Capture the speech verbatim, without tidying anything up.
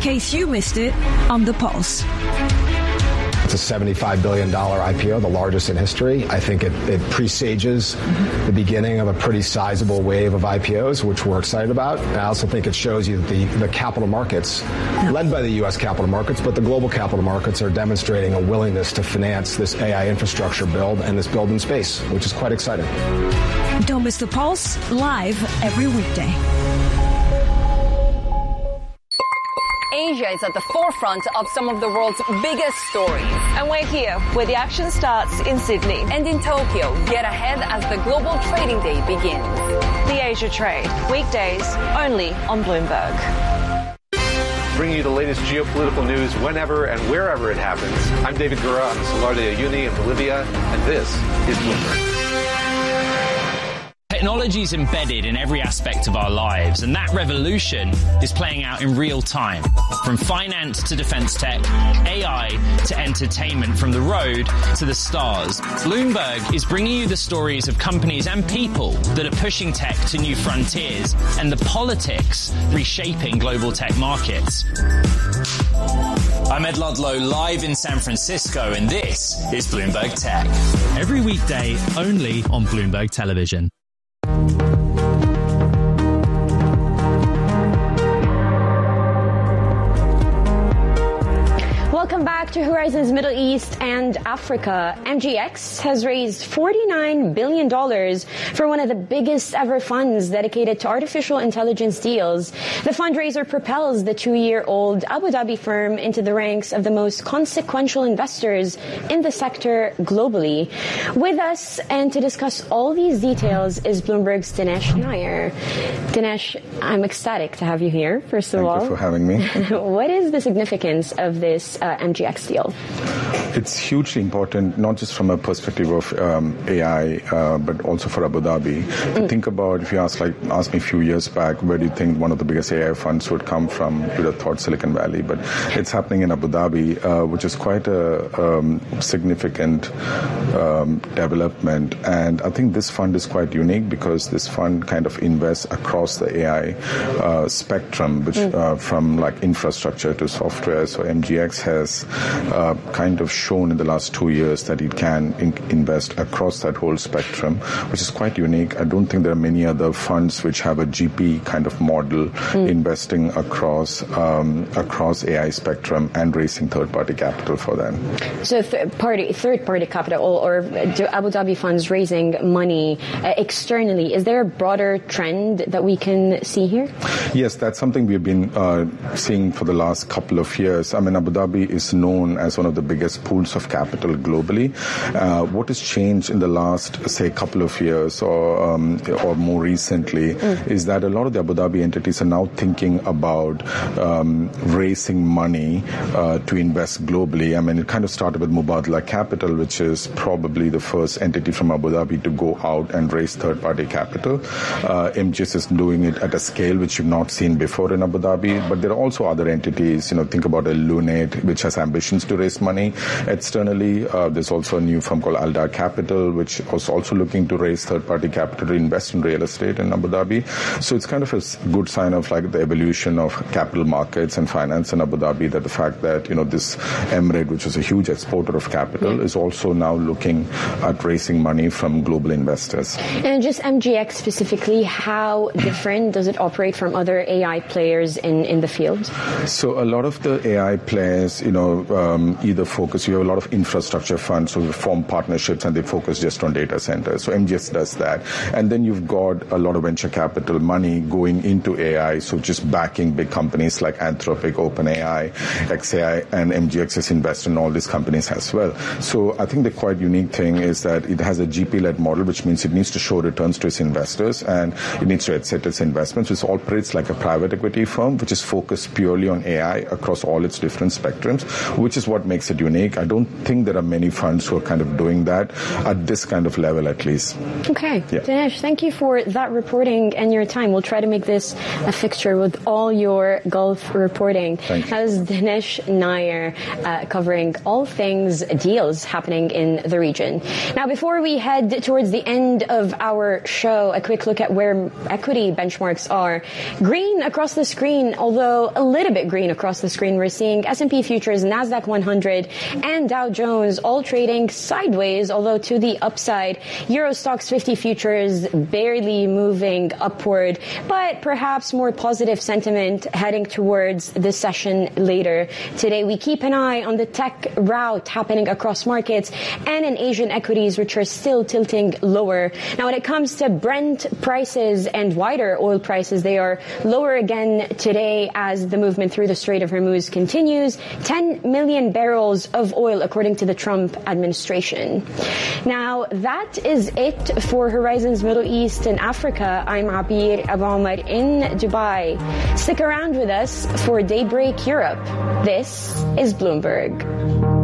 case you missed it on The Pulse. It's a seventy-five billion dollars I P O, the largest in history. I think it, it presages mm-hmm. the beginning of a pretty sizable wave of I P Os, which we're excited about. And I also think it shows you that the, the capital markets, yeah. led by the U S capital markets, but the global capital markets are demonstrating a willingness to finance this A I infrastructure build and this build in space, which is quite exciting. Don't miss The Pulse, live every weekday. Asia is at the forefront of some of the world's biggest stories. And we're here, where the action starts in Sydney. And in Tokyo, get ahead as the global trading day begins. The Asia Trade, weekdays only on Bloomberg. Bringing you the latest geopolitical news whenever and wherever it happens. I'm David Gura on the Salar de Uyuni in Bolivia, and this is Bloomberg. Technology is embedded in every aspect of our lives, and that revolution is playing out in real time. From finance to defense tech, A I to entertainment, from the road to the stars. Bloomberg is bringing you the stories of companies and people that are pushing tech to new frontiers, and the politics reshaping global tech markets. I'm Ed Ludlow, live in San Francisco, and this is Bloomberg Tech. Every weekday only on Bloomberg Television. Welcome back to Horizons Middle East and Africa. M G X has raised forty-nine billion dollars for one of the biggest ever funds dedicated to artificial intelligence deals. The fundraiser propels the two-year-old Abu Dhabi firm into the ranks of the most consequential investors in the sector globally. With us and to discuss all these details is Bloomberg's Dinesh Nair. Dinesh, I'm ecstatic to have you here, first of Thank all. Thank you for having me. What is the significance of this uh, M G X deal? It's hugely important, not just from a perspective of um, A I, uh, but also for Abu Dhabi. Mm. To think about, if you ask, like, asked me a few years back, where do you think one of the biggest A I funds would come from? You would have thought Silicon Valley, but it's happening in Abu Dhabi, uh, which is quite a um, significant um, development. And I think this fund is quite unique because this fund kind of invests across the A I uh, spectrum, which mm. uh, from like infrastructure to software. So M G X has uh, kind of shown in the last two years that it can in- invest across that whole spectrum, which is quite unique. I don't think there are many other funds which have a G P kind of model mm. investing across um, across A I spectrum and raising third-party capital for them. So th- party, third-party capital, or, or do Abu Dhabi funds raising money uh, externally, is there a broader trend that we can see here? Yes, that's something we've been uh, seeing for the last couple of years. I mean, Abu Dhabi is known as one of the biggest pools of capital globally. Uh, what has changed in the last, say, couple of years or um, or more recently mm. is that a lot of the Abu Dhabi entities are now thinking about um, raising money uh, to invest globally. I mean, it kind of started with Mubadala Capital, which is probably the first entity from Abu Dhabi to go out and raise third-party capital. Uh, M G S is doing it at a scale which you've not seen before in Abu Dhabi, but there are also other entities. You know, think about a Lunate, which has ambitions to raise money externally. Uh, there's also a new firm called Aldar Capital, which was also looking to raise third-party capital to invest in real estate in Abu Dhabi. So it's kind of a good sign of like the evolution of capital markets and finance in Abu Dhabi, that the fact that, you know, this emirate, which is a huge exporter of capital, is also now looking at raising money from global investors. And just M G X specifically, how different does it operate from other A I players in, in the field? So a lot of the A I players, you know, um, either focus, you have a lot of infrastructure funds who form partnerships and they focus just on data centers. So M G S does that. And then you've got a lot of venture capital money going into A I, so just backing big companies like Anthropic, OpenAI, X A I, and M G X is invested in all these companies as well. So I think the quite unique thing is that it has a G P-led model, which means it needs to show returns to its investors and it needs to set its investments, which operates like a private equity firm, which is focused purely on A I across all its different spectrums. which is what makes it unique. I don't think there are many funds who are kind of doing that at this kind of level, at least. Okay. Yeah. Dinesh, thank you for that reporting and your time. We'll try to make this a fixture with all your Gulf reporting. Thank you. That was Dinesh Nair uh, covering all things deals happening in the region. Now, before we head towards the end of our show, a quick look at where equity benchmarks are. Green across the screen, although a little bit green across the screen. We're seeing S and P futures, NASDAQ one hundred, and Dow Jones all trading sideways, although to the upside. Euro Stoxx fifty futures barely moving upward, but perhaps more positive sentiment heading towards the session later today. We keep an eye on the tech rout happening across markets and in Asian equities, which are still tilting lower. Now, when it comes to Brent prices and wider oil prices, they are lower again today as the movement through the Strait of Hormuz continues. ten million barrels of oil, according to the Trump administration. Now, that is it for Horizons Middle East and Africa. I'm Abir Abu Omar in Dubai. Stick around with us for Daybreak Europe. This is Bloomberg.